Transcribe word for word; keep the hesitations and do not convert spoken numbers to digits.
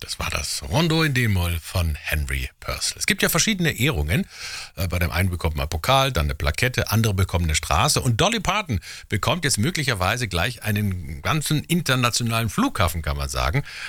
Das war das Rondo in D-Moll von Henry Purcell. Es gibt ja verschiedene Ehrungen. Bei dem einen bekommt man Pokal, dann eine Plakette, andere bekommen eine Straße. Und Dolly Parton bekommt jetzt möglicherweise gleich einen ganzen internationalen Flughafen, kann man sagen.